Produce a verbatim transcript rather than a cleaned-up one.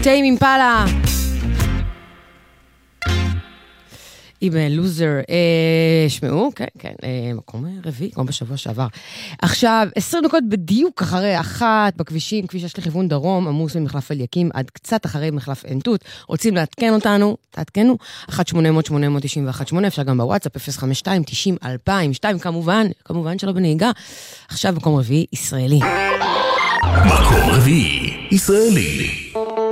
טיים אימפלה עם לוזר, שמעו, כן, כן, מקום רביעי, כמו בשבוע שעבר. עכשיו, עשרים דקות בדיוק אחרי אחת בכבישים, כביש יש לכיוון דרום, עמוס ממחלף אליקים, עד קצת אחרי מחלף עין תות, רוצים להתקן אותנו, תעדכנו, אחת שמונה אפס אפס שמונה תשע אחת שמונה, אפשר גם בוואטסאפ, אפס חמש שתיים תשעים אלפיים, שתיים כמובן, כמובן שלא בנהיגה. עכשיו מקום רביעי, ישראלי. מקום רביעי, ישראלי.